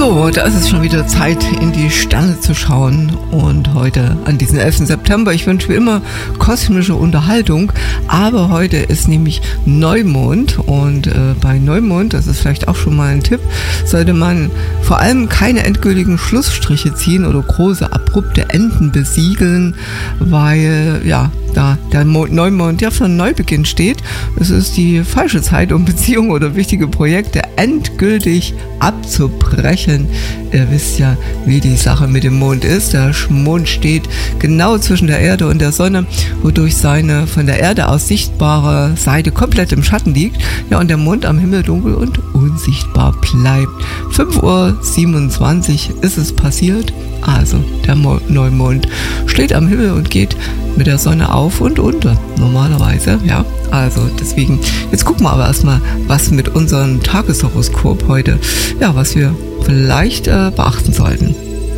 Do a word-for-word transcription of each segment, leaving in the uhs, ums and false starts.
So, da ist es schon wieder Zeit, in die Sterne zu schauen. Und heute, an diesem elften September, ich wünsche wie immer kosmische Unterhaltung. Aber heute ist nämlich Neumond. Und äh, bei Neumond, das ist vielleicht auch schon mal ein Tipp, sollte man vor allem keine endgültigen Schlussstriche ziehen oder große abrupte Enden besiegeln, weil, ja, da der Neumond ja für einen Neubeginn steht. Es ist die falsche Zeit, um Beziehungen oder wichtige Projekte endgültig abzubrechen. Ihr wisst ja, wie die Sache mit dem Mond ist. Der Mond steht genau zwischen der Erde und der Sonne, wodurch seine von der Erde aus sichtbare Seite komplett im Schatten liegt. Ja, und der Mond am Himmel dunkel und unsichtbar bleibt. fünf Uhr siebenundzwanzig ist es passiert. Also der Mo- Neumond steht am Himmel und geht mit der Sonne auf und unter, normalerweise, ja. Also deswegen, jetzt gucken wir aber erstmal, was mit unserem Tageshoroskop heute, ja, was wir vielleicht äh, beachten sollten.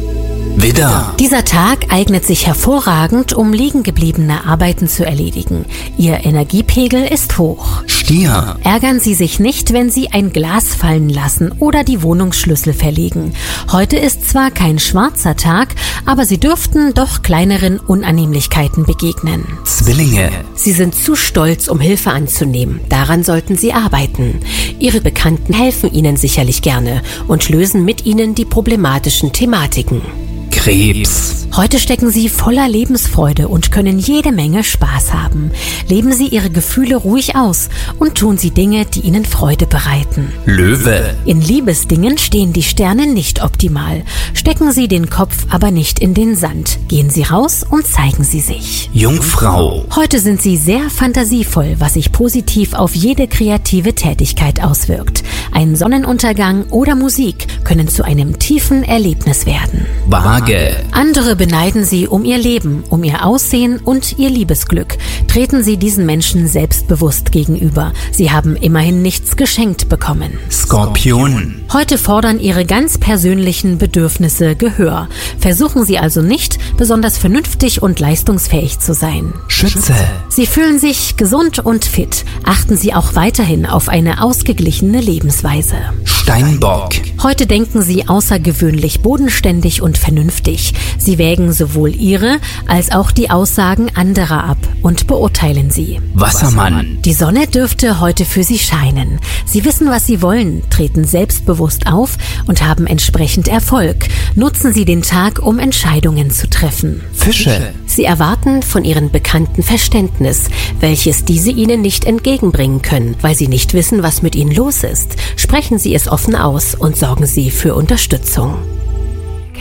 Widder. Dieser Tag eignet sich hervorragend, um liegen gebliebene Arbeiten zu erledigen. Ihr Energiepegel ist hoch. Stier. Ärgern Sie sich nicht, wenn Sie ein Glas fallen lassen oder die Wohnungsschlüssel verlegen. Heute ist zwar kein schwarzer Tag, aber Sie dürften doch kleineren Unannehmlichkeiten begegnen. Zwillinge. Sie sind zu stolz, um Hilfe anzunehmen. Daran sollten Sie arbeiten. Ihre Bekannten helfen Ihnen sicherlich gerne und lösen mit Ihnen die problematischen Thematiken. Krebs. Heute stecken Sie voller Lebensfreude und können jede Menge Spaß haben. Leben Sie Ihre Gefühle ruhig aus und tun Sie Dinge, die Ihnen Freude bereiten. Löwe. In Liebesdingen stehen die Sterne nicht optimal. Stecken Sie den Kopf aber nicht in den Sand. Gehen Sie raus und zeigen Sie sich. Jungfrau. Heute sind Sie sehr fantasievoll, was sich positiv auf jede kreative Tätigkeit auswirkt. Ein Sonnenuntergang oder Musik können zu einem tiefen Erlebnis werden. Waage. Andere beneiden Sie um ihr Leben, um ihr Aussehen und ihr Liebesglück. Treten Sie diesen Menschen selbstbewusst gegenüber. Sie haben immerhin nichts geschenkt bekommen. Skorpion. Heute fordern Ihre ganz persönlichen Bedürfnisse Gehör. Versuchen Sie also nicht, besonders vernünftig und leistungsfähig zu sein. Schütze. Sie fühlen sich gesund und fit. Achten Sie auch weiterhin auf eine ausgeglichene Lebensweise. Steinbock. Heute denken Sie außergewöhnlich bodenständig und vernünftig. Sie wägen sowohl Ihre als auch die Aussagen anderer ab und beurteilen sie. Wassermann. Die Sonne dürfte heute für Sie scheinen. Sie wissen, was Sie wollen, treten selbstbewusst auf und haben entsprechend Erfolg. Nutzen Sie den Tag, um Entscheidungen zu treffen. Fische. Sie erwarten von Ihren Bekannten Verständnis, welches diese Ihnen nicht entgegenbringen können, weil Sie nicht wissen, was mit Ihnen los ist. Sprechen Sie es offen aus und sorgen Sie für Unterstützung.